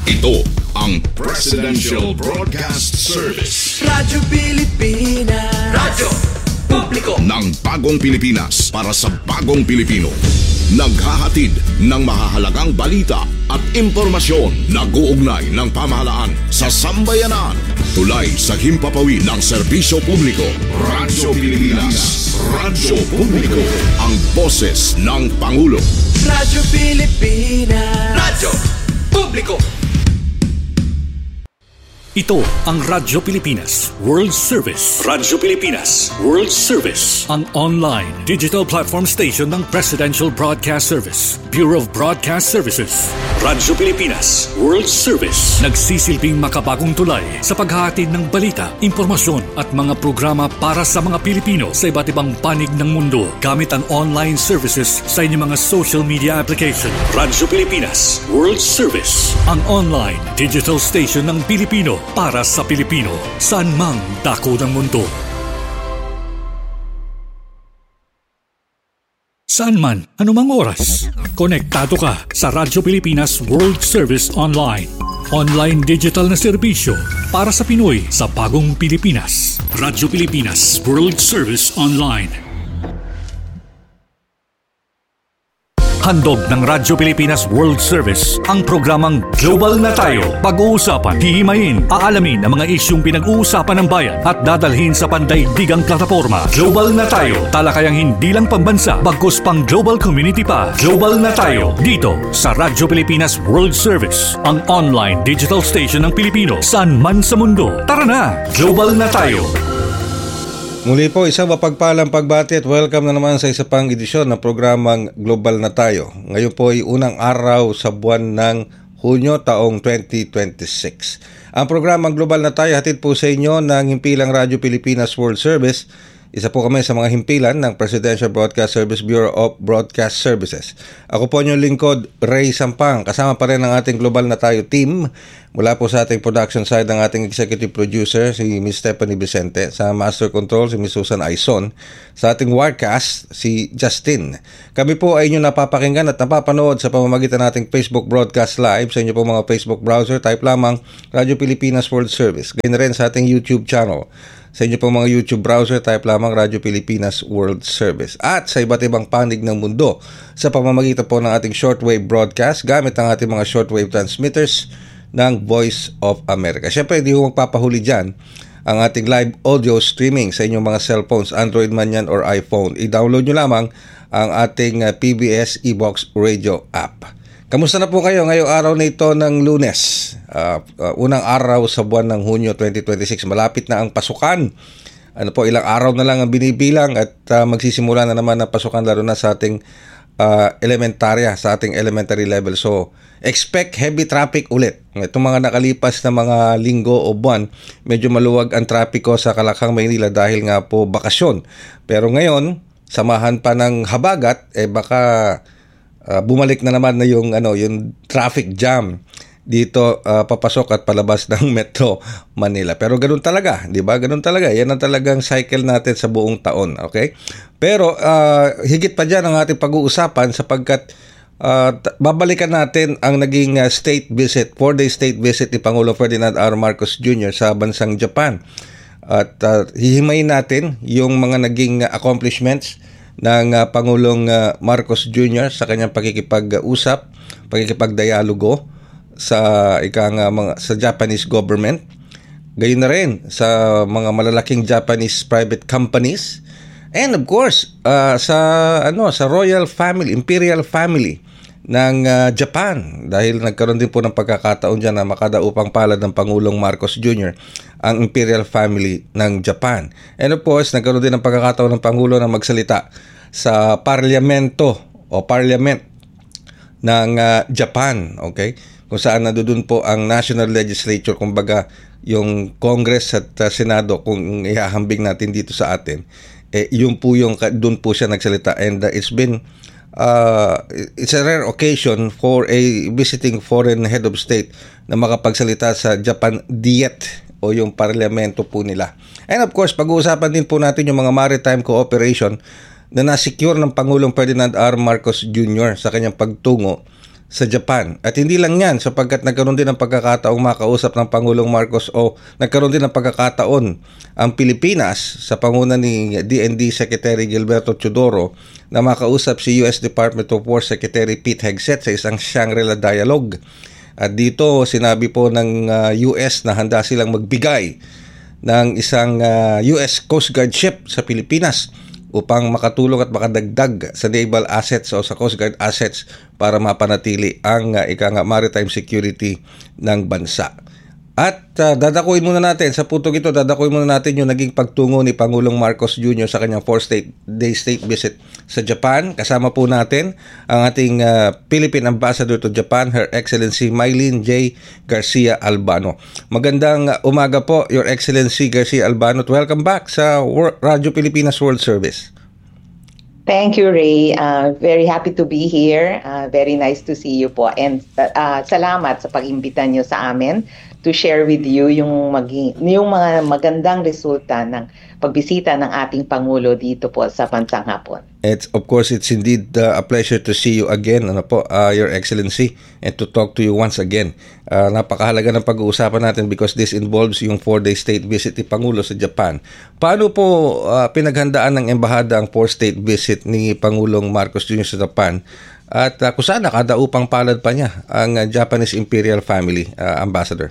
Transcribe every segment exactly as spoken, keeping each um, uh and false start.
Ito ang Presidential Broadcast Service. Radyo Pilipinas. Radyo Publiko ng bagong Pilipinas para sa bagong Pilipino. Naghahatid ng mahahalagang balita at impormasyon na guugnay ng pamahalaan sa sambayanan. Tulay sa himpapawid ng serbisyo publiko. Radyo Pilipinas. Radyo Publiko. Ang boses ng Pangulo. Radyo Pilipinas. Radyo Publiko. Ito ang Radyo Pilipinas World Service. Radyo Pilipinas World Service, ang online digital platform station ng Presidential Broadcast Service, Bureau of Broadcast Services. Radyo Pilipinas World Service, nagsisilbing makabagong tulay sa paghahatid ng balita, impormasyon at mga programa para sa mga Pilipino sa iba't ibang panig ng mundo gamit ang online services sa inyong mga social media application. Radyo Pilipinas World Service, ang online digital station ng Pilipino para sa Pilipino, saan mang dako ng mundo. Saan man, anumang oras, konektado ka sa Radyo Pilipinas World Service Online. Online digital na serbisyo para sa Pinoy sa bagong Pilipinas. Radyo Pilipinas World Service Online. Handog ng Radyo Pilipinas World Service ang programang Global na Tayo. Pag-uusapan, hihimayin, aalamin ang mga isyung pinag-uusapan ng bayan at dadalhin sa pandaigdigang plataforma. Global na Tayo, talakayang hindi lang pambansa, bagkus pang global community pa. Global na Tayo, dito sa Radyo Pilipinas World Service, ang online digital station ng Pilipino saan man sa mundo. Tara na, Global na Tayo! Muli po, isang mapagpalang pagbati at welcome na naman sa isa pang edisyon ng programang Global na Tayo. Ngayon po ay unang araw sa buwan ng Hunyo taong twenty twenty-six. Ang programang Global na Tayo hatid po sa inyo ng Himpilang Radyo Pilipinas World Service. Isa po kami sa mga himpilan ng Presidential Broadcast Service Bureau of Broadcast Services. Ako po inyong lingkod, Ray Sampang. Kasama pa rin ang ating Global na Tayo team. Mula po sa ating production side ng ating executive producer, si Miz Stephanie Vicente. Sa Master Control, si Miz Susan Aison. Sa ating Wirecast, si Justin. Kami po ay inyong napapakinggan at napapanood sa pamamagitan nating Facebook Broadcast Live. Sa inyo po mga Facebook browser, type lamang Radyo Pilipinas World Service. Ganyan rin sa ating YouTube channel. Sa inyo pong mga YouTube browser, type lamang Radyo Pilipinas World Service. At sa iba't ibang panig ng mundo sa pamamagitan po ng ating shortwave broadcast gamit ang ating mga shortwave transmitters ng Voice of America. Siyempre, hindi ko magpapahuli dyan ang ating live audio streaming sa inyong mga cellphones, Android man yan or iPhone. I-download nyo lamang ang ating P B S eBox Radio app. Kamusta na po kayo ngayong araw na ito ng Lunes? Uh, uh, unang araw sa buwan ng Hunyo twenty twenty-six. Malapit na ang pasukan. Ano po, ilang araw na lang ang binibilang at uh, magsisimula na naman ang pasukan lalo na sa ating uh, elementarya, sa ating elementary level. So, expect heavy traffic ulit. Itong mga nakalipas na mga linggo o buwan, medyo maluwag ang trapiko sa Kalakhang, Maynila dahil nga po bakasyon. Pero ngayon, samahan pa ng habagat, eh baka Uh, bumalik na naman na yung ano yung traffic jam dito uh, papasok at palabas ng Metro Manila. Pero ganoon talaga, 'di ba? Ganoon talaga. Yan ang talagang cycle natin sa buong taon, okay? Pero uh, higit pa diyan ang ating pag-uusapan sapagkat uh, t- babalikan natin ang naging uh, state visit, four-day state visit ni Pangulong Ferdinand R. Marcos Junior sa bansang Japan. At uh, hihimayin natin yung mga naging uh, accomplishments ng uh, Pangulong uh, Marcos Junior sa kanyang pakikipag-usap, pakikipagdialogo sa ikang uh, mga sa Japanese government. Gayon na rin sa mga malalaking Japanese private companies and of course uh, sa ano sa royal family, imperial family ng uh, Japan dahil nagkaroon din po ng pagkakataon diyan na makadaupang palad ng Pangulong Marcos Junior ang imperial family ng Japan. And of course, nagkaroon din ng pagkakataon ng Pangulo na magsalita sa parlamento o parliament ng uh, Japan, okay? Kung saan nandoon po ang National Legislature, kumbaga yung Congress at uh, Senado kung ihahambing natin dito sa atin. Eh yun po yung doon po siya nagsalita and uh, it's been Uh, it's a rare occasion for a visiting foreign head of state na makapagsalita sa Japan Diet o yung parlamento po nila. And of course, pag-uusapan din po natin yung mga maritime cooperation na nasecure ng Pangulong Ferdinand R. Marcos Junior sa kanyang pagtungo sa Japan. At hindi lang yan, sapagkat nagkaroon din ng pagkakataong makausap ng Pangulong Marcos o nagkaroon din ng pagkakataon ang Pilipinas sa panguna ni D N D Secretary Gilberto Teodoro na makausap si U S Department of War Secretary Pete Hegseth sa isang Shangri-La Dialogue. At dito sinabi po ng uh, U S na handa silang magbigay ng isang uh, U S Coast Guard ship sa Pilipinas upang makatulong at makadagdag sa naval assets o sa Coast Guard assets para mapanatili ang uh, ika nga maritime security ng bansa. At uh, dadakuin muna natin, sa putong ito, dadakuin muna natin yung naging pagtungo ni Pangulong Marcos Junior sa kanyang four-day state visit sa Japan. Kasama po natin ang ating uh, Philippine Ambassador to Japan, Her Excellency Mylene J. Garcia Albano. Magandang umaga po, Your Excellency Garcia Albano. Welcome back sa Radyo Pilipinas World Service. Thank you, Ray. Uh, very happy to be here. Uh, very nice to see you po. And uh, salamat sa pag-imbita nyo sa amin to share with you yung, maging, yung mga magandang resulta ng pagbisita ng ating Pangulo dito po sa bansang Hapon. It's, of course, it's indeed uh, a pleasure to see you again, ano po, uh, Your Excellency, and to talk to you once again. Uh, napakahalaga ng pag-uusapan natin because this involves yung four-day state visit ni Pangulo sa Japan. Paano po uh, pinaghandaan ng embahada ang four-state visit ni Pangulong Marcos Junior sa Japan? At uh, kung saan nakadaupang palad pa niya ang uh, Japanese Imperial Family, uh, Ambassador?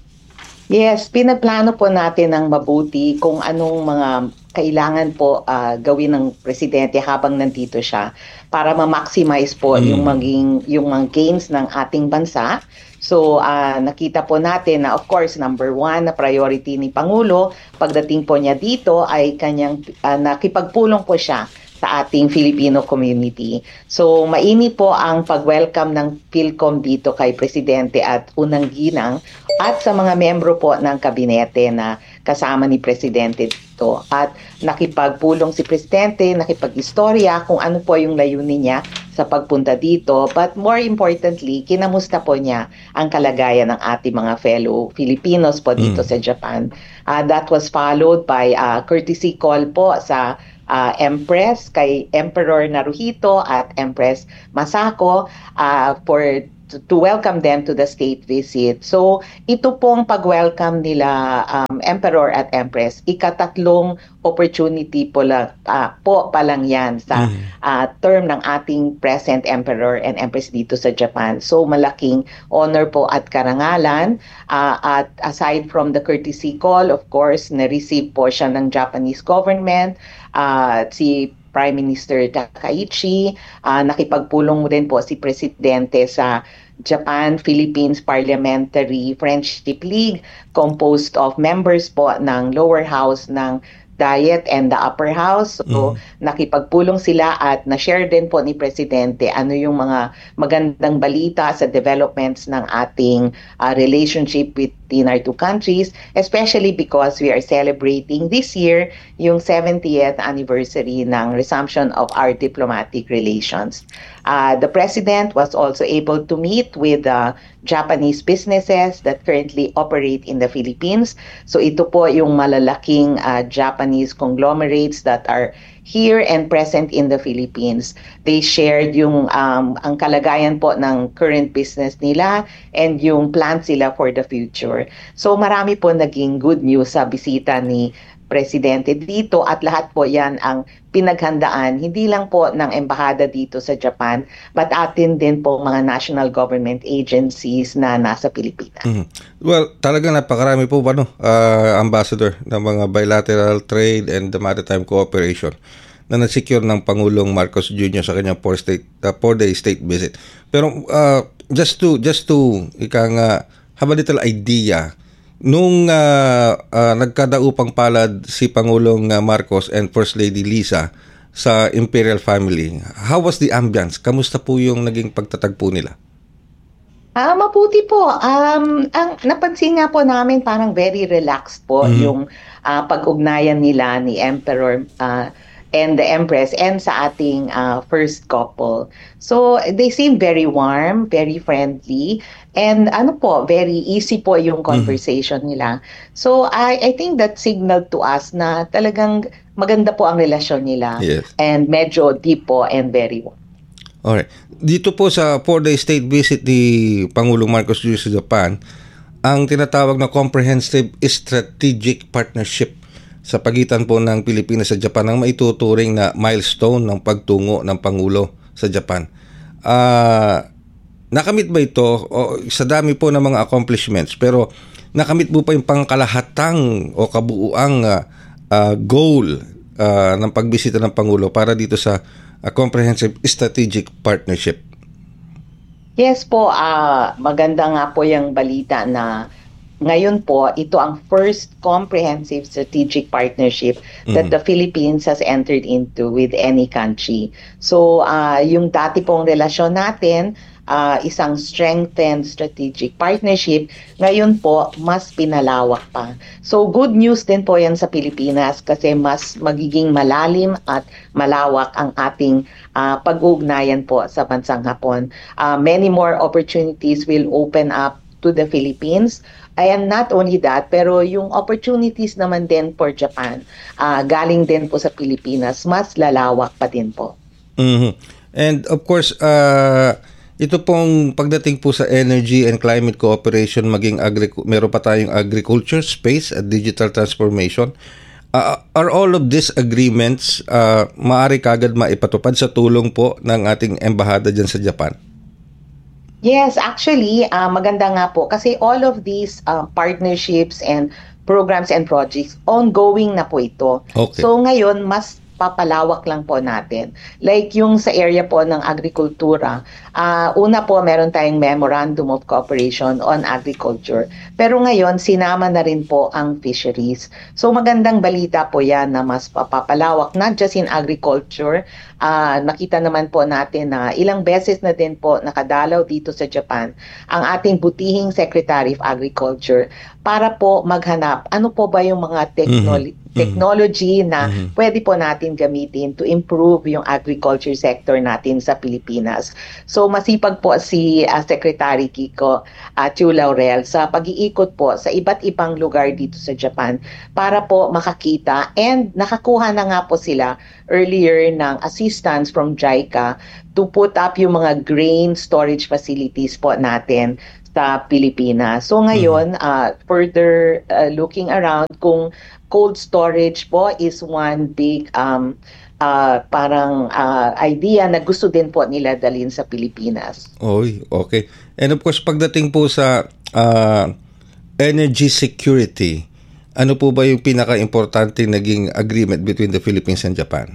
Yes, pinaplano po natin ng mabuti kung anong mga kailangan po uh, gawin ng presidente habang nandito siya para ma-maximize po mm. yung maging yung mga gains ng ating bansa. So uh, nakita po natin na of course number one na priority ni Pangulo pagdating po niya dito ay kanyang uh, nakipagpulong po siya sa ating Filipino community. So mainit po ang pag-welcome ng PhilCom dito kay Presidente at unang ginang at sa mga membro po ng kabinete na kasama ni Presidente dito. At nakipagpulong si Presidente, nakipag-istorya kung ano po yung layunin niya sa pagpunta dito. But more importantly, kinamusta po niya ang kalagayan ng ating mga fellow Filipinos po dito mm. sa Japan. Uh, that was followed by a courtesy call po sa Uh, Empress, kay Emperor Naruhito at Empress Masako uh, for to, to welcome them to the state visit. So ito pong pag-welcome nila um, Emperor at Empress, ikatatlong opportunity po, lang, uh, po pa lang yan sa uh, term ng ating present Emperor and Empress dito sa Japan. So malaking honor po at karangalan. Uh, at aside from the courtesy call, of course, na-receive po siya ng Japanese government. Uh, si Prime Minister Takaichi, uh, nakipagpulong din po si Presidente sa Japan-Philippines Parliamentary Friendship League composed of members po ng lower house ng Diet and the upper house. So, mm. nakipagpulong sila at na-share din po ni Presidente ano yung mga magandang balita sa developments ng ating uh, relationship between our two countries, especially because we are celebrating this year yung seventieth anniversary ng resumption of our diplomatic relations. Uh, the President was also able to meet with uh, Japanese businesses that currently operate in the Philippines. So ito po yung malalaking uh, Japanese conglomerates that are here and present in the Philippines. They shared yung um, ang kalagayan po ng current business nila and yung plans sila for the future. So marami po naging good news sa bisita ni Presidente dito at lahat po yan ang pinaghandaan hindi lang po ng embahada dito sa Japan but atin din po mga national government agencies na nasa Pilipinas. Mm-hmm. Well, talagang napakarami po ba no, uh, Ambassador, ng mga bilateral trade and the maritime cooperation na nasecure ng Pangulong Marcos Junior sa kanyang four-state, uh, four-day state visit. Pero uh, just to, just to ika nga, have a little idea, nung uh, uh, nagkadaupang palad si Pangulong uh, Marcos and First Lady Lisa sa Imperial Family, how was the ambience? Kamusta po yung naging pagtatagpo nila? Ah, mabuti po. Um, ang napansin nga po namin parang very relaxed po mm-hmm. yung uh, pag-ugnayan nila ni Emperor uh, and the Empress and sa ating uh, first couple. So they seem very warm, very friendly, and ano po, very easy po yung conversation mm-hmm. nila. So I I think that signaled to us na talagang maganda po ang relasyon nila. Yes. And medyo deep po and very warm. Alright. Dito po sa four-day state visit ni Pangulong Marcos Junior sa Japan, ang tinatawag na Comprehensive Strategic Partnership sa pagitan po ng Pilipinas sa Japan ang maituturing na milestone ng pagtungo ng Pangulo sa Japan. Ah... Uh, Nakamit ba ito o, sa dami po ng mga accomplishments, pero nakamit po pa yung pangkalahatang o kabuuang uh, uh, goal uh, ng pagbisita ng Pangulo para dito sa uh, Comprehensive Strategic Partnership? Yes po, uh, maganda nga po yung balita na ngayon po, ito ang first comprehensive strategic partnership that mm-hmm. the Philippines has entered into with any country. So, uh, yung dati pong relasyon natin, Uh, isang strengthened strategic partnership, ngayon po mas pinalawak pa. So good news din po yan sa Pilipinas kasi mas magiging malalim at malawak ang ating uh, pag-ugnayan po sa bansang Hapon. Uh, many more opportunities will open up to the Philippines. And not only that, pero yung opportunities naman din for Japan, uh, galing din po sa Pilipinas, mas lalawak pa din po. Mm-hmm. And of course, uh, ito pong pagdating po sa energy and climate cooperation, maging agric- meron pa tayong agriculture, space at digital transformation. Uh, are all of these agreements uh, maaari kagad maipatupad sa tulong po ng ating embahada dyan sa Japan? Yes, actually, uh, maganda nga po kasi all of these uh, partnerships and programs and projects, ongoing na po ito. Okay. So ngayon, mas papalawak lang po natin. Like yung sa area po ng agrikultura, uh, una po meron tayong Memorandum of Cooperation on Agriculture. Pero ngayon, sinama na rin po ang fisheries. So magandang balita po yan na mas papapalawak, not just in agriculture. Uh, nakita naman po natin na ilang beses na din po nakadalaw dito sa Japan ang ating butihing Secretary of Agriculture para po maghanap ano po ba yung mga technology mm-hmm. technology na mm-hmm. pwede po natin gamitin to improve yung agriculture sector natin sa Pilipinas. So masipag po si uh, Secretary Kiko uh, Chu Laurel sa pag-iikot po sa iba't ibang lugar dito sa Japan para po makakita, and nakakuha na nga po sila earlier ng assistance from JICA to put up yung mga grain storage facilities po natin sa Pilipinas. So ngayon, mm-hmm. uh, further uh, looking around kung cold storage po is one big um, uh, parang uh, idea na gusto din po nila dalhin sa Pilipinas. Oy, okay. And of course, pagdating po sa uh, energy security, ano po ba yung pinaka-importante naging agreement between the Philippines and Japan?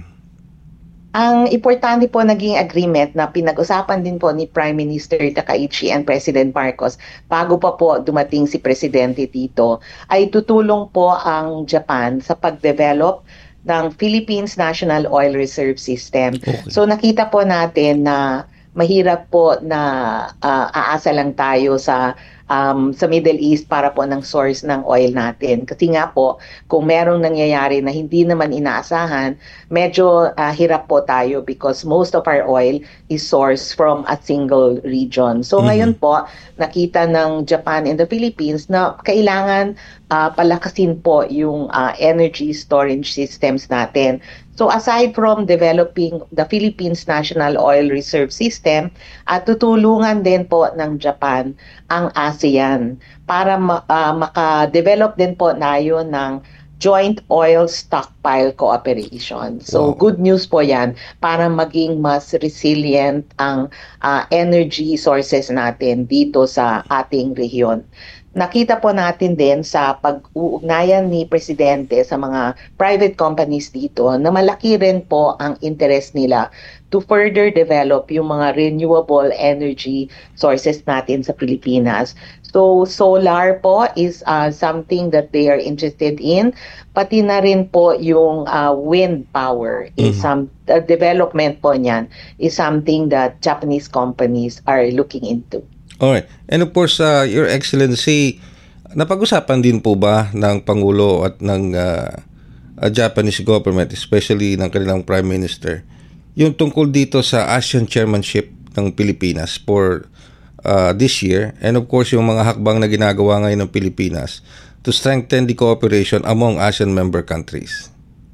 Ang importante po naging agreement na pinag-usapan din po ni Prime Minister Takaichi and President Marcos bago pa po dumating si Presidente dito, ay tutulong po ang Japan sa pag-develop ng Philippines National Oil Reserve System. Okay. So nakita po natin na mahirap po na uh, aasa lang tayo sa Um, sa Middle East para po ng source ng oil natin. Kasi nga po, kung merong nangyayari na hindi naman inaasahan, medyo uh, hirap po tayo because most of our oil is sourced from a single region. So mm-hmm. ngayon po, nakita ng Japan and the Philippines na kailangan uh, palakasin po yung uh, energy storage systems natin. So aside from developing the Philippines National Oil Reserve System, at uh, tutulungan din po ng Japan ang ASEAN para ma- uh, maka-develop din po tayo ng joint oil stockpile cooperation. So wow. Good news po yan para maging mas resilient ang uh, energy sources natin dito sa ating rehiyon. Nakita po natin din sa pag-uugnayan ni Presidente sa mga private companies dito na malaki rin po ang interest nila to further develop yung mga renewable energy sources natin sa Pilipinas. So solar po is uh, something that they are interested in. Pati na rin po yung uh, wind power is mm-hmm. some uh, development po niyan is something that Japanese companies are looking into. Alright. And of course, uh, Your Excellency, napag-usapan din po ba ng Pangulo at ng uh, uh, Japanese government, especially ng kanilang Prime Minister, yung tungkol dito sa ASEAN chairmanship ng Pilipinas for uh, this year, and of course, yung mga hakbang na ginagawa ngayon ng Pilipinas to strengthen the cooperation among ASEAN member countries?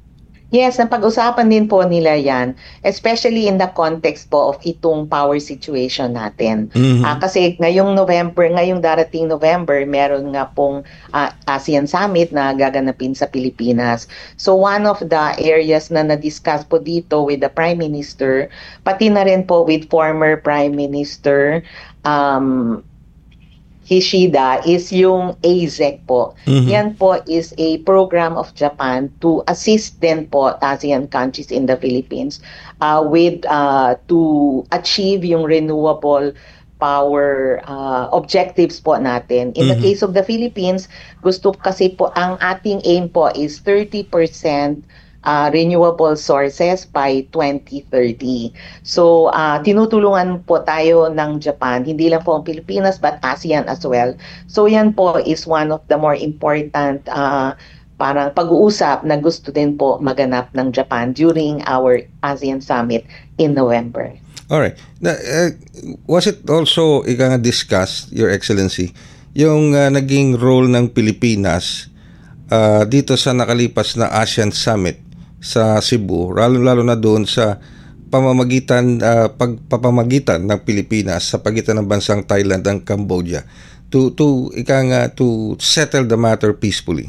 Yes, napag-usapan din po nila yan, especially in the context po of itong power situation natin. Mhm. Ah, kasi ngayong November, ngayong darating November, meron nga pong ah, ASEAN Summit na gaganapin sa Pilipinas. So one of the areas na na-discuss po dito with the Prime Minister, pati na rin po with former Prime Minister um, Kishida, is yung A Z E C po. Mhm. Yan po is a program of Japan to assist din po ASEAN countries in the Philippines uh, with uh, to achieve yung renewable power uh, objectives po natin. In the Mhm. case of the Philippines, gusto kasi po ang ating aim po is thirty percent uh, renewable sources by twenty thirty. So, uh, tinutulungan po tayo ng Japan, hindi lang po ang Pilipinas but ASEAN as well. So, yan po is one of the more important uh, parang pag-uusap na gusto din po maganap ng Japan during our ASEAN Summit in November. Alright. Na, uh, was it also ika nga discussed, Your Excellency, yung uh, naging role ng Pilipinas uh, dito sa nakalipas na ASEAN Summit sa Cebu, lalo-lalo na doon sa pamamagitan uh, pagpapamagitan ng Pilipinas sa pagitan ng bansang Thailand at Cambodia to to ika nga to settle the matter peacefully?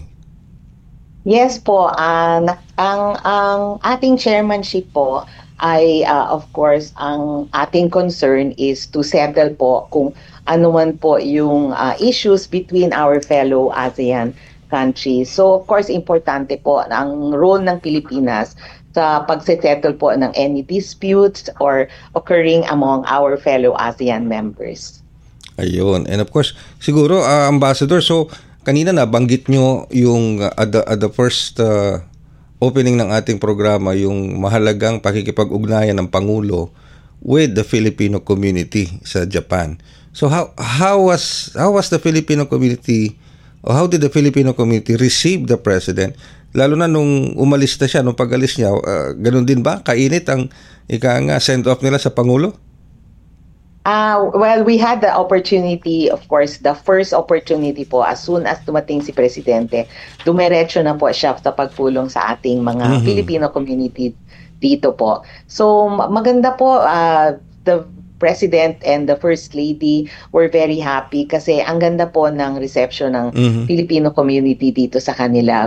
Yes po, ah, na- ang ang ating chairmanship po ay ah, of course ang ating concern is to settle po kung ano man po yung ah, issues between our fellow ASEAN countries. So of course importante po ang role ng Pilipinas sa pagsettle po ng any disputes or occurring among our fellow ASEAN members. Ayun. And of course, siguro, uh, Ambassador, so kanina nabanggit nyo yung uh, at, the, at the first uh, opening ng ating programa, yung mahalagang pakikipag-ugnayan ng Pangulo with the Filipino community sa Japan. So how how was how was the Filipino community or how did the Filipino community receive the President? Lalo na nung umalis na siya, nung pag-alis niya, uh, ganun din ba? Kainit ang ika nga send-off nila sa Pangulo? Uh, well, we had the opportunity, of course, the first opportunity po, as soon as dumating si Presidente, dumiretso na po siya sa pagpulong sa ating mga Mhm. Filipino community dito po. So, ma- maganda po, uh, the President and the First Lady were very happy kasi ang ganda po ng reception ng Mhm. Filipino community dito sa kanila.